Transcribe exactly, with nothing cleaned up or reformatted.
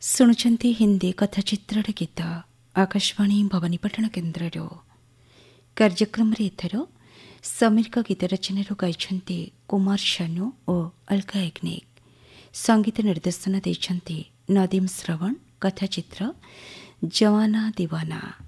ଶୁଣୁଛନ୍ତି ହିନ୍ଦୀ କଥାଚିତ୍ରର ଗୀତ ଆକାଶବାଣୀ ଭବାନୀପାଟଣା କେନ୍ଦ୍ରରୁ। କାର୍ଯ୍ୟକ୍ରମରେ ଏଥର ସମୀରଙ୍କ ଗୀତ ରଚନାରୁ ଗାଇଛନ୍ତି କୁମାର ଶାନୁ ଓ ଅଲକା ୟାଗ୍ନିକ୍। ସଙ୍ଗୀତ ନିର୍ଦ୍ଦେଶନା ଦେଇଛନ୍ତି ନଦୀମ ଶ୍ରବଣ। କଥାଚିତ୍ର ଜୱାନା ଦିୱାନା।